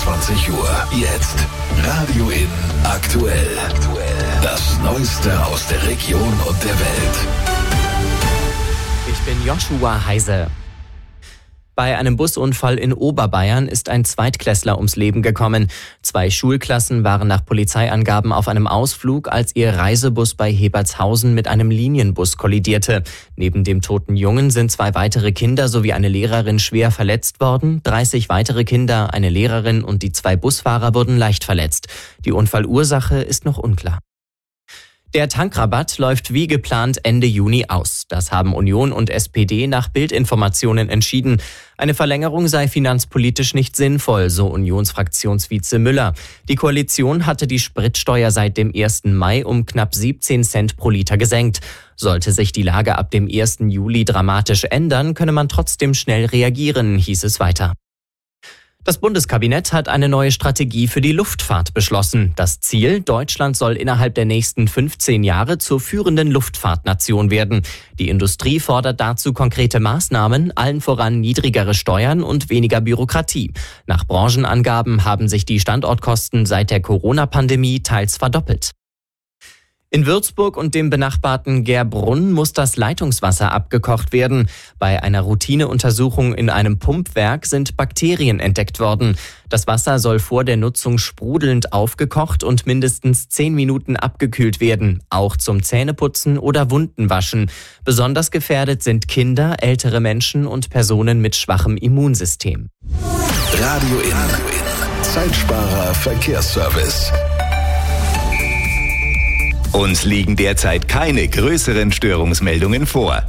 21 Uhr. Jetzt Radio In aktuell. Das Neueste aus der Region und der Welt. Ich bin Joshua Heise. Bei einem Busunfall in Oberbayern ist ein Zweitklässler ums Leben gekommen. 2 Schulklassen waren nach Polizeiangaben auf einem Ausflug, als ihr Reisebus bei Hebertshausen mit einem Linienbus kollidierte. Neben dem toten Jungen sind 2 weitere Kinder sowie eine Lehrerin schwer verletzt worden. 30 weitere Kinder, eine Lehrerin und die 2 Busfahrer wurden leicht verletzt. Die Unfallursache ist noch unklar. Der Tankrabatt läuft wie geplant Ende Juni aus. Das haben Union und SPD nach Bild-Informationen entschieden. Eine Verlängerung sei finanzpolitisch nicht sinnvoll, so Unionsfraktionsvize Müller. Die Koalition hatte die Spritsteuer seit dem 1. Mai um knapp 17 Cent pro Liter gesenkt. Sollte sich die Lage ab dem 1. Juli dramatisch ändern, könne man trotzdem schnell reagieren, hieß es weiter. Das Bundeskabinett hat eine neue Strategie für die Luftfahrt beschlossen. Das Ziel: Deutschland soll innerhalb der nächsten 15 Jahre zur führenden Luftfahrtnation werden. Die Industrie fordert dazu konkrete Maßnahmen, allen voran niedrigere Steuern und weniger Bürokratie. Nach Branchenangaben haben sich die Standortkosten seit der Corona-Pandemie teils verdoppelt. In Würzburg und dem benachbarten Gerbrunn muss das Leitungswasser abgekocht werden. Bei einer Routineuntersuchung in einem Pumpwerk sind Bakterien entdeckt worden. Das Wasser soll vor der Nutzung sprudelnd aufgekocht und mindestens 10 Minuten abgekühlt werden, auch zum Zähneputzen oder Wundenwaschen. Besonders gefährdet sind Kinder, ältere Menschen und Personen mit schwachem Immunsystem. Radio In. Zeitsparer Verkehrsservice. Uns liegen derzeit keine größeren Störungsmeldungen vor.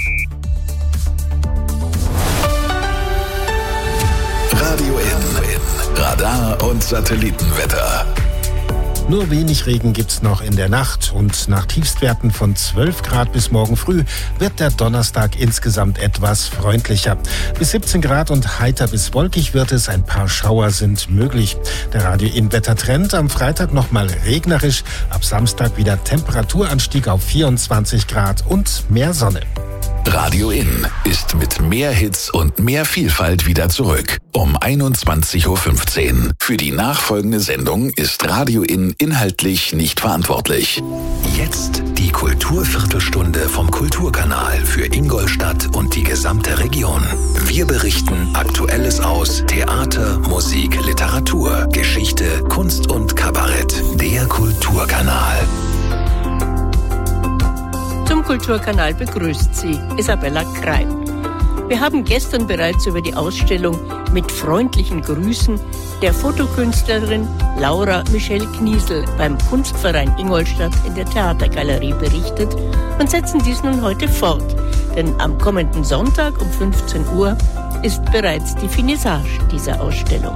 Radio In. Radar und Satellitenwetter. Nur wenig Regen gibt's noch in der Nacht und nach Tiefstwerten von 12 Grad bis morgen früh wird der Donnerstag insgesamt etwas freundlicher. Bis 17 Grad und heiter bis wolkig wird es, ein paar Schauer sind möglich. Der Radio-In-Wettertrend am Freitag nochmal regnerisch, ab Samstag wieder Temperaturanstieg auf 24 Grad und mehr Sonne. Radio In ist mit mehr Hits und mehr Vielfalt wieder zurück. Um 21.15 Uhr. Für die nachfolgende Sendung ist Radio In inhaltlich nicht verantwortlich. Jetzt die Kulturviertelstunde vom Kulturkanal für Ingolstadt und die gesamte Region. Wir berichten Aktuelles aus Theater, Musik, Literatur, Geschichte, Kunst und Kabarett. Der Kulturkanal. Zum Kulturkanal begrüßt Sie Isabella Kreim. Wir haben gestern bereits über die Ausstellung Mit freundlichen Grüßen der Fotokünstlerin Laura Michelle Kniesel beim Kunstverein Ingolstadt in der Theatergalerie berichtet und setzen dies nun heute fort. Denn am kommenden Sonntag um 15 Uhr ist bereits die Finissage dieser Ausstellung.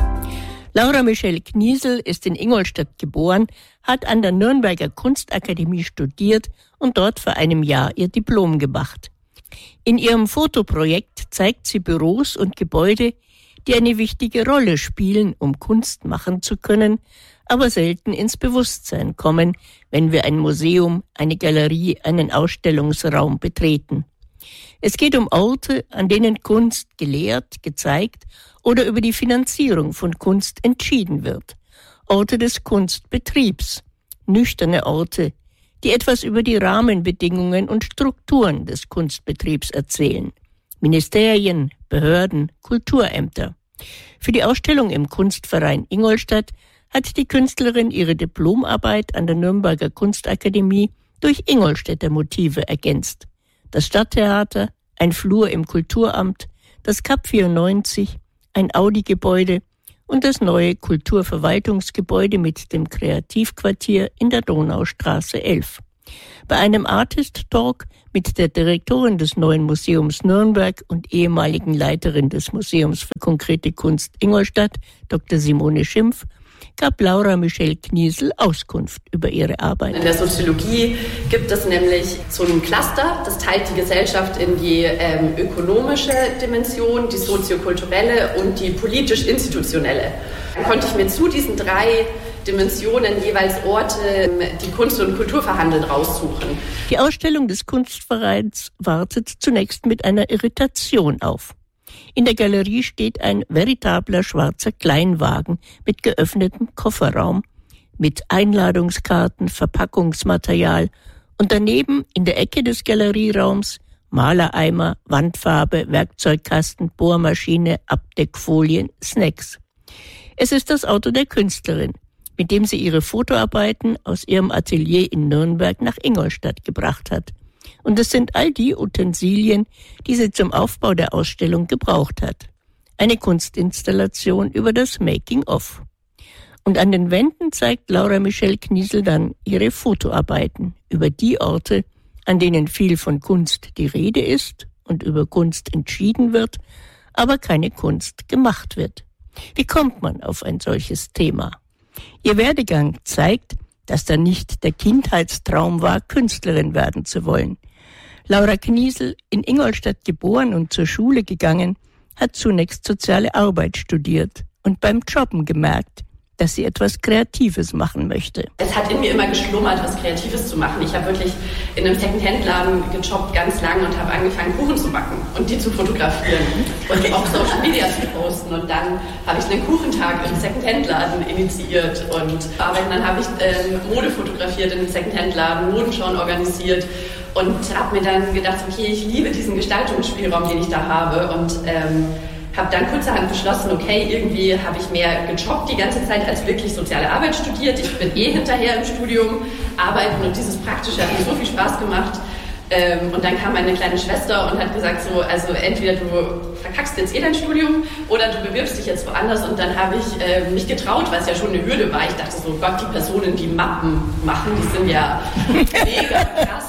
Laura Michelle Kniesel ist in Ingolstadt geboren, hat an der Nürnberger Kunstakademie studiert und dort vor einem Jahr ihr Diplom gemacht. In ihrem Fotoprojekt zeigt sie Büros und Gebäude, die eine wichtige Rolle spielen, um Kunst machen zu können, aber selten ins Bewusstsein kommen, wenn wir ein Museum, eine Galerie, einen Ausstellungsraum betreten. Es geht um Orte, an denen Kunst gelehrt, gezeigt oder über die Finanzierung von Kunst entschieden wird. Orte des Kunstbetriebs, nüchterne Orte, die etwas über die Rahmenbedingungen und Strukturen des Kunstbetriebs erzählen. Ministerien, Behörden, Kulturämter. Für die Ausstellung im Kunstverein Ingolstadt hat die Künstlerin ihre Diplomarbeit an der Nürnberger Kunstakademie durch Ingolstädter Motive ergänzt. Das Stadttheater, ein Flur im Kulturamt, das Kap 94, ein Audi-Gebäude und das neue Kulturverwaltungsgebäude mit dem Kreativquartier in der Donaustraße 11. Bei einem Artist-Talk mit der Direktorin des neuen Museums Nürnberg und ehemaligen Leiterin des Museums für konkrete Kunst Ingolstadt, Dr. Simone Schimpf, gab Laura Michelle Kniesel Auskunft über ihre Arbeit. In der Soziologie gibt es nämlich so ein Cluster, das teilt die Gesellschaft in die ökonomische Dimension, die soziokulturelle und die politisch-institutionelle. Dann konnte ich mir zu diesen 3 Dimensionen jeweils Orte, die Kunst und Kultur verhandeln, raussuchen. Die Ausstellung des Kunstvereins wartet zunächst mit einer Irritation auf. In der Galerie steht ein veritabler schwarzer Kleinwagen mit geöffnetem Kofferraum, mit Einladungskarten, Verpackungsmaterial und daneben in der Ecke des Galerieraums Malereimer, Wandfarbe, Werkzeugkasten, Bohrmaschine, Abdeckfolien, Snacks. Es ist das Auto der Künstlerin, mit dem sie ihre Fotoarbeiten aus ihrem Atelier in Nürnberg nach Ingolstadt gebracht hat. Und es sind all die Utensilien, die sie zum Aufbau der Ausstellung gebraucht hat. Eine Kunstinstallation über das Making-of. Und an den Wänden zeigt Laura Michelle Kniesel dann ihre Fotoarbeiten über die Orte, an denen viel von Kunst die Rede ist und über Kunst entschieden wird, aber keine Kunst gemacht wird. Wie kommt man auf ein solches Thema? Ihr Werdegang zeigt, dass da nicht der Kindheitstraum war, Künstlerin werden zu wollen. Laura Kniesel, in Ingolstadt geboren und zur Schule gegangen, hat zunächst soziale Arbeit studiert und beim Jobben gemerkt, dass sie etwas Kreatives machen möchte. Es hat in mir immer geschlummert, was Kreatives zu machen. Ich habe wirklich in einem Secondhand-Laden gejobbt ganz lange und habe angefangen, Kuchen zu backen und die zu fotografieren und auf Social Media zu posten. Und dann habe ich einen Kuchentag im Secondhand-Laden initiiert und dann habe ich Mode fotografiert in einem Secondhand-Laden, Modenschauen organisiert und habe mir dann gedacht, okay, ich liebe diesen Gestaltungsspielraum, den ich da habe und habe dann kurzerhand beschlossen, okay, irgendwie habe ich mehr gejobbt die ganze Zeit als wirklich soziale Arbeit studiert. Ich bin hinterher im Studium arbeiten und dieses Praktische hat mir so viel Spaß gemacht. Und dann kam meine kleine Schwester und hat gesagt, so, also entweder du verkackst jetzt dein Studium oder du bewirbst dich jetzt woanders. Und dann habe ich mich getraut, weil es ja schon eine Hürde war. Ich dachte so, Gott, die Personen, die Mappen machen, die sind ja mega krass.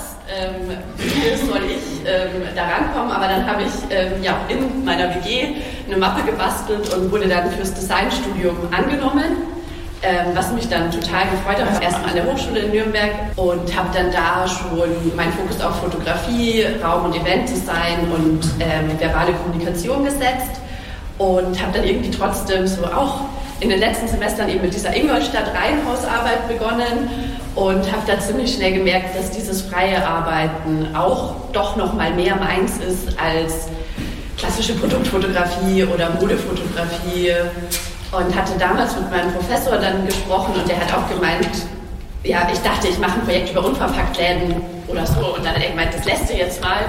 Wie soll ich da rankommen? Aber dann habe ich in meiner WG eine Mappe gebastelt und wurde dann fürs Designstudium angenommen, was mich dann total gefreut hat. Erstmal an der Hochschule in Nürnberg und habe dann da schon meinen Fokus auf Fotografie, Raum- und Eventdesign und verbale Kommunikation gesetzt und habe dann irgendwie trotzdem so auch in den letzten Semestern eben mit dieser Ingolstadt-Reihenhausarbeit begonnen und habe da ziemlich schnell gemerkt, dass dieses freie Arbeiten auch doch noch mal mehr meins ist als klassische Produktfotografie oder Modefotografie und hatte damals mit meinem Professor dann gesprochen und der hat auch gemeint, ja, ich dachte, ich mache ein Projekt über Unverpacktläden oder so und dann hat er gemeint, das lässt du jetzt mal.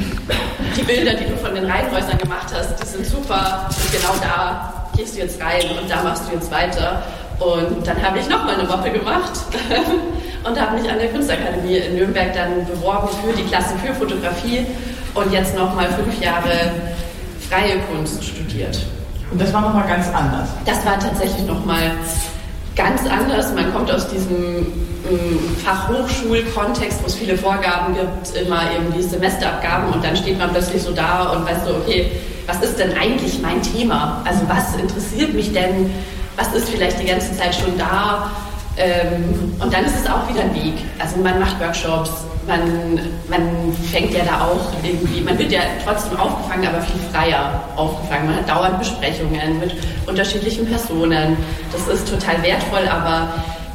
Die Bilder, die du von den Reihenhäusern gemacht hast, die sind super und genau da gehst du jetzt rein und da machst du jetzt weiter. Und dann habe ich nochmal eine Mappe gemacht und habe mich an der Kunstakademie in Nürnberg dann beworben für die Klasse für Fotografie und jetzt nochmal 5 Jahre freie Kunst studiert. Und das war nochmal ganz anders? Das war tatsächlich nochmal ganz anders. Man kommt aus diesem Fachhochschulkontext, wo es viele Vorgaben gibt, immer irgendwie Semesterabgaben und dann steht man plötzlich so da und weiß so, okay, was ist denn eigentlich mein Thema? Also was interessiert mich denn? Was ist vielleicht die ganze Zeit schon da? Und dann ist es auch wieder ein Weg. Also man macht Workshops, man fängt ja da auch irgendwie, man wird ja trotzdem aufgefangen, aber viel freier aufgefangen. Man hat dauernd Besprechungen mit unterschiedlichen Personen. Das ist total wertvoll, aber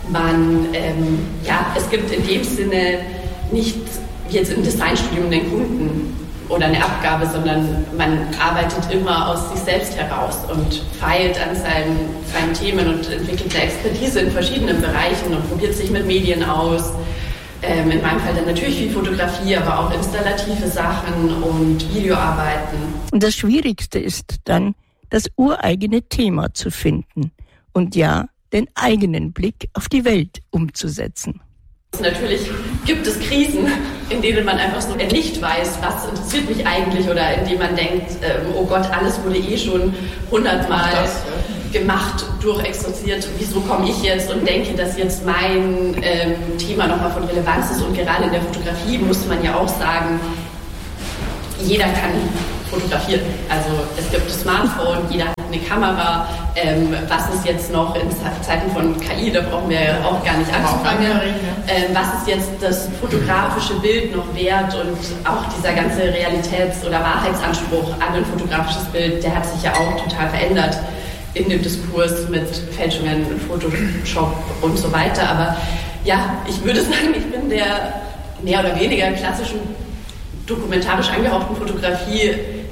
es gibt in dem Sinne nicht wie jetzt im Designstudium den Kunden oder eine Abgabe, sondern man arbeitet immer aus sich selbst heraus und feilt an seinen Themen und entwickelt eine Expertise in verschiedenen Bereichen und probiert sich mit Medien aus. In meinem Fall dann natürlich viel Fotografie, aber auch installative Sachen und Videoarbeiten. Und das Schwierigste ist dann, das ureigene Thema zu finden und ja, den eigenen Blick auf die Welt umzusetzen. Natürlich gibt es Krisen, in denen man einfach so nicht weiß, was interessiert mich eigentlich oder in denen man denkt, oh Gott, alles wurde schon 100-mal gemacht, durchexerziert. Wieso komme ich jetzt und denke, dass jetzt mein Thema nochmal von Relevanz ist? Und gerade in der Fotografie muss man ja auch sagen, jeder kann fotografieren. Also es gibt das Smartphone, jeder hat eine Kamera. Was ist jetzt noch in Zeiten von KI, da brauchen wir auch gar nicht anzufangen. Was ist jetzt das fotografische Bild noch wert und auch dieser ganze Realitäts- oder Wahrheitsanspruch an ein fotografisches Bild, der hat sich ja auch total verändert in dem Diskurs mit Fälschungen, Photoshop und so weiter. Aber ja, ich würde sagen, ich bin der mehr oder weniger klassischen dokumentarisch angehauchten Fotografie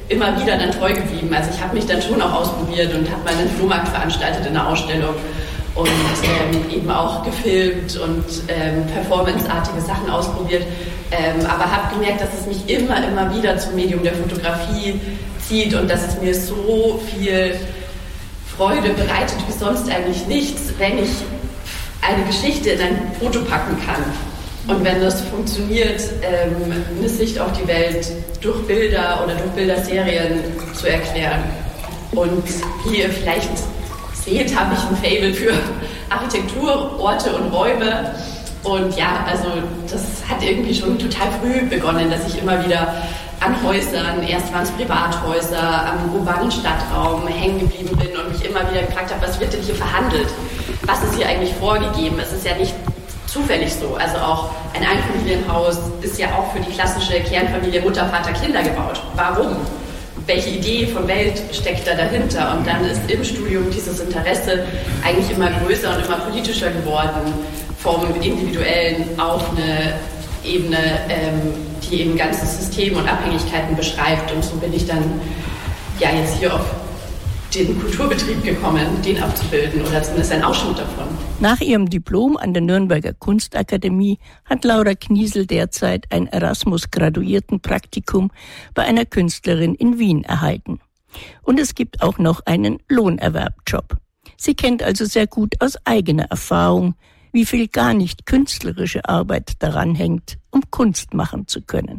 immer wieder dann treu geblieben. Also ich habe mich dann schon auch ausprobiert und habe mal einen Flohmarkt veranstaltet in der Ausstellung und eben auch gefilmt und performanceartige Sachen ausprobiert. Aber habe gemerkt, dass es mich immer wieder zum Medium der Fotografie zieht und dass es mir so viel Freude bereitet wie sonst eigentlich nichts, wenn ich eine Geschichte in ein Foto packen kann. Und wenn das funktioniert, eine Sicht auf die Welt durch Bilder oder durch Bilderserien zu erklären. Und wie ihr vielleicht seht, habe ich ein Faible für Architektur, Orte und Räume. Und ja, also das hat irgendwie schon total früh begonnen, dass ich immer wieder an Häusern, erst waren es Privathäuser, am urbanen Stadtraum hängen geblieben bin und mich immer wieder gefragt habe, was wird denn hier verhandelt? Was ist hier eigentlich vorgegeben? Es ist ja nicht zufällig so. Also auch ein Einfamilienhaus ist ja auch für die klassische Kernfamilie Mutter, Vater, Kinder gebaut. Warum? Welche Idee von Welt steckt da dahinter? Und dann ist im Studium dieses Interesse eigentlich immer größer und immer politischer geworden, vom Individuellen auf eine Ebene, die eben ganzes System und Abhängigkeiten beschreibt. Und so bin ich dann ja jetzt hier auf den Kulturbetrieb gekommen, den abzubilden oder zumindest ein Ausschnitt davon. Nach ihrem Diplom an der Nürnberger Kunstakademie hat Laura Kniesel derzeit ein Erasmus-Graduiertenpraktikum bei einer Künstlerin in Wien erhalten. Und es gibt auch noch einen Lohnerwerbjob. Sie kennt also sehr gut aus eigener Erfahrung, wie viel gar nicht künstlerische Arbeit daran hängt, um Kunst machen zu können.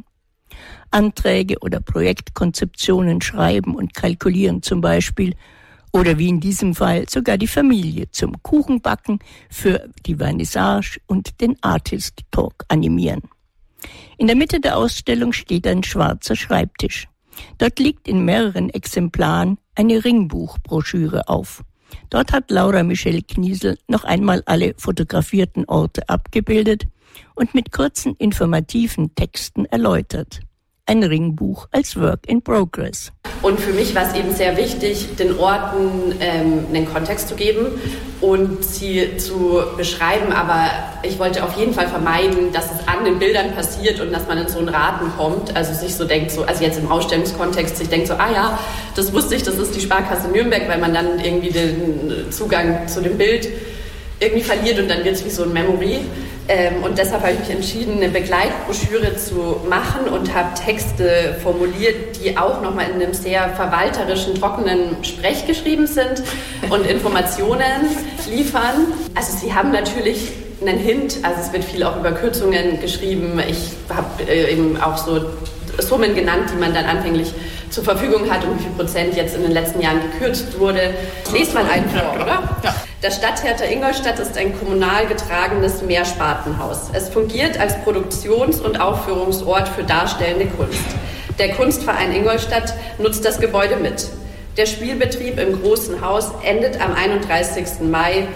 Anträge oder Projektkonzeptionen schreiben und kalkulieren zum Beispiel oder wie in diesem Fall sogar die Familie zum Kuchenbacken für die Vernissage und den Artist Talk animieren. In der Mitte der Ausstellung steht ein schwarzer Schreibtisch. Dort liegt in mehreren Exemplaren eine Ringbuchbroschüre auf. Dort hat Laura Michelle Kniesel noch einmal alle fotografierten Orte abgebildet und mit kurzen informativen Texten erläutert. Ein Ringbuch als Work in Progress. Und für mich war es eben sehr wichtig, den Orten einen Kontext zu geben und sie zu beschreiben. Aber ich wollte auf jeden Fall vermeiden, dass es an den Bildern passiert und dass man in so ein Raten kommt. Also sich so denkt, also jetzt im Ausstellungskontext, sich denkt so, ja, das wusste ich, das ist die Sparkasse Nürnberg, weil man dann irgendwie den Zugang zu dem Bild irgendwie verliert und dann wird es wie so ein Memory. Und deshalb habe ich mich entschieden, eine Begleitbroschüre zu machen und habe Texte formuliert, die auch nochmal in einem sehr verwalterischen, trockenen Sprech geschrieben sind und Informationen liefern. Also sie haben natürlich einen Hint, also es wird viel auch über Kürzungen geschrieben. Ich habe eben auch so Summen genannt, die man dann anfänglich zur Verfügung hat und wie viel Prozent jetzt in den letzten Jahren gekürzt wurde. Lest mal einen vor, oder? Ja. Das Stadttheater Ingolstadt ist ein kommunal getragenes Mehrspartenhaus. Es fungiert als Produktions- und Aufführungsort für darstellende Kunst. Der Kunstverein Ingolstadt nutzt das Gebäude mit. Der Spielbetrieb im Großen Haus endet am 31. Mai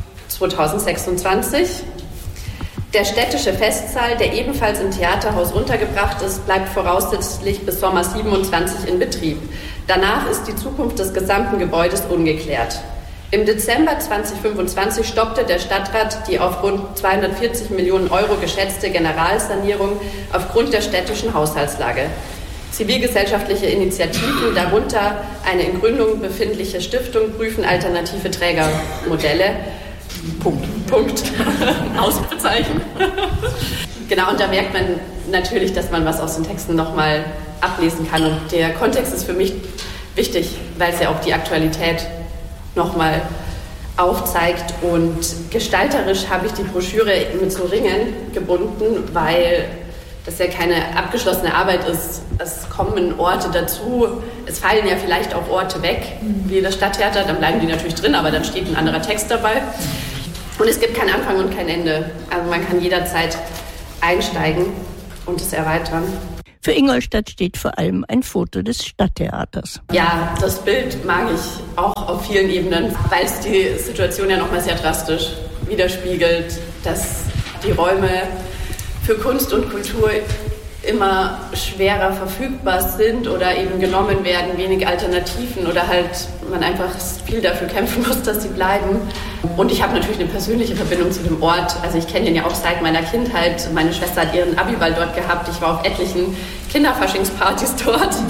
2026. Der städtische Festsaal, der ebenfalls im Theaterhaus untergebracht ist, bleibt voraussichtlich bis Sommer 27 in Betrieb. Danach ist die Zukunft des gesamten Gebäudes ungeklärt. Im Dezember 2025 stoppte der Stadtrat die auf rund 240 Millionen Euro geschätzte Generalsanierung aufgrund der städtischen Haushaltslage. Zivilgesellschaftliche Initiativen, darunter eine in Gründung befindliche Stiftung, prüfen alternative Trägermodelle. Punkt. Ausrufezeichen. Genau, und da merkt man natürlich, dass man was aus den Texten nochmal ablesen kann. Und der Kontext ist für mich wichtig, weil es ja auch die Aktualität nochmal aufzeigt. Und gestalterisch habe ich die Broschüre mit so Ringen gebunden, weil das ja keine abgeschlossene Arbeit ist. Es kommen Orte dazu. Es fallen ja vielleicht auch Orte weg, wie das Stadttheater. Dann bleiben die natürlich drin, aber dann steht ein anderer Text dabei. Und es gibt keinen Anfang und kein Ende. Also man kann jederzeit einsteigen und es erweitern. Für Ingolstadt steht vor allem ein Foto des Stadttheaters. Ja, das Bild mag ich auch auf vielen Ebenen, weil es die Situation ja nochmal sehr drastisch widerspiegelt, dass die Räume für Kunst und Kultur immer schwerer verfügbar sind oder eben genommen werden, wenig Alternativen oder halt man einfach viel dafür kämpfen muss, dass sie bleiben. Und ich habe natürlich eine persönliche Verbindung zu dem Ort. Also ich kenne den ja auch seit meiner Kindheit. Meine Schwester hat ihren Abiball dort gehabt. Ich war auf etlichen Kinderfaschingspartys dort.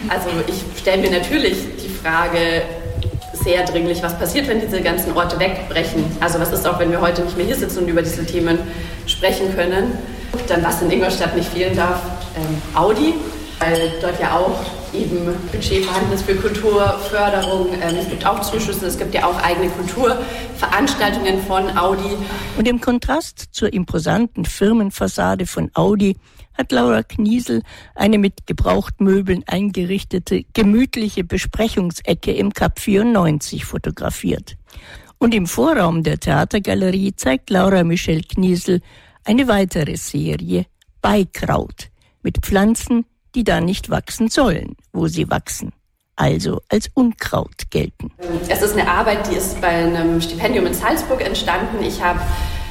Also ich stelle mir natürlich die Frage sehr dringlich, was passiert, wenn diese ganzen Orte wegbrechen? Also was ist auch, wenn wir heute nicht mehr hier sitzen und über diese Themen sprechen können? Dann, was in Ingolstadt nicht fehlen darf, Audi, weil dort ja auch eben Budget vorhanden ist für Kulturförderung. Es gibt auch Zuschüsse, es gibt ja auch eigene Kulturveranstaltungen von Audi. Und im Kontrast zur imposanten Firmenfassade von Audi hat Laura Kniesel eine mit Gebrauchtmöbeln eingerichtete, gemütliche Besprechungsecke im Kap 94 fotografiert. Und im Vorraum der Theatergalerie zeigt Laura Michelle Kniesel eine weitere Serie, Beikraut, mit Pflanzen, die da nicht wachsen sollen, wo sie wachsen, also als Unkraut gelten. Es ist eine Arbeit, die ist bei einem Stipendium in Salzburg entstanden. Ich habe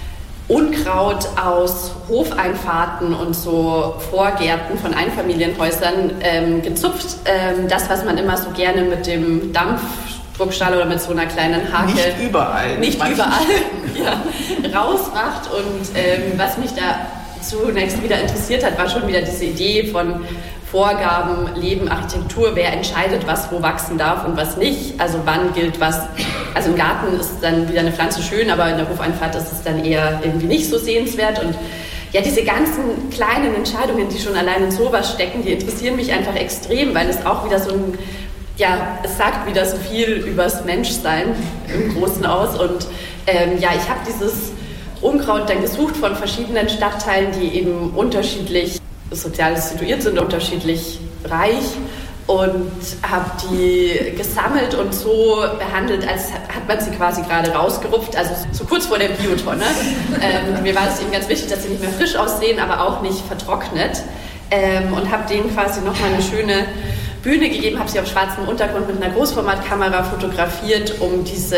Unkraut aus Hofeinfahrten und so Vorgärten von Einfamilienhäusern gezupft. Das, was man immer so gerne mit dem Dampfdruckstahl oder mit so einer kleinen Hake... Nicht überall, ja, rausmacht. Und was mich da zunächst wieder interessiert hat, war schon wieder diese Idee von Vorgaben, Leben, Architektur, wer entscheidet, was wo wachsen darf und was nicht. Also wann gilt was. Also im Garten ist dann wieder eine Pflanze schön, aber in der Hofeinfahrt ist es dann eher irgendwie nicht so sehenswert. Und ja, diese ganzen kleinen Entscheidungen, die schon allein in sowas stecken, die interessieren mich einfach extrem, weil es auch wieder so ein, ja, es sagt wieder so viel übers Menschsein im Großen aus. Und ja, ich habe dieses Unkraut dann gesucht von verschiedenen Stadtteilen, die eben unterschiedlich sozial situiert sind, unterschiedlich reich, und habe die gesammelt und so behandelt, als hat man sie quasi gerade rausgerupft, also so kurz vor der Biotonne. Mir war es eben ganz wichtig, dass sie nicht mehr frisch aussehen, aber auch nicht vertrocknet, und habe denen quasi nochmal eine schöne Bühne gegeben, habe sie auf schwarzem Untergrund mit einer Großformatkamera fotografiert, um diese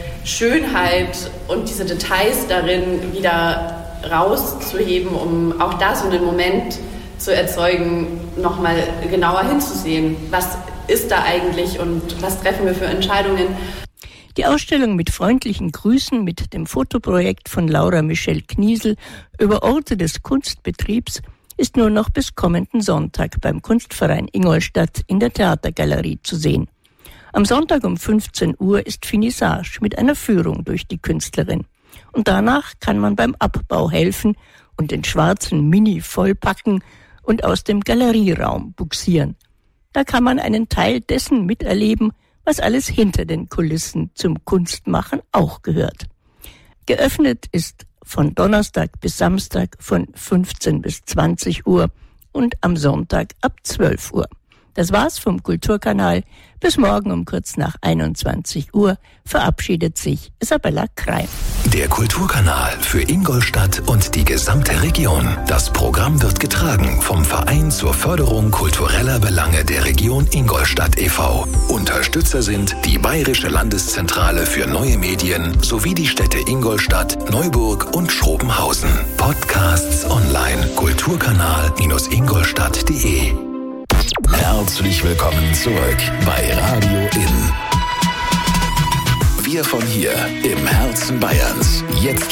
Schönheit und diese Details darin wieder rauszuheben, um auch da so einen Moment zu erzeugen, nochmal genauer hinzusehen. Was ist da eigentlich und was treffen wir für Entscheidungen? Die Ausstellung mit freundlichen Grüßen mit dem Fotoprojekt von Laura Michelle Kniesel über Orte des Kunstbetriebs ist nur noch bis kommenden Sonntag beim Kunstverein Ingolstadt in der Theatergalerie zu sehen. Am Sonntag um 15 Uhr ist Finissage mit einer Führung durch die Künstlerin. Und danach kann man beim Abbau helfen und den schwarzen Mini vollpacken und aus dem Galerieraum bugsieren. Da kann man einen Teil dessen miterleben, was alles hinter den Kulissen zum Kunstmachen auch gehört. Geöffnet ist von Donnerstag bis Samstag von 15 bis 20 Uhr und am Sonntag ab 12 Uhr. Das war's vom Kulturkanal. Bis morgen um kurz nach 21 Uhr verabschiedet sich Isabella Kreim. Der Kulturkanal für Ingolstadt und die gesamte Region. Das Programm wird getragen vom Verein zur Förderung kultureller Belange der Region Ingolstadt e.V. Unterstützer sind die Bayerische Landeszentrale für neue Medien sowie die Städte Ingolstadt, Neuburg und Schrobenhausen. Podcasts online kulturkanal-ingolstadt.de. Herzlich willkommen zurück bei Radio In. Wir von hier im Herzen Bayerns. Jetzt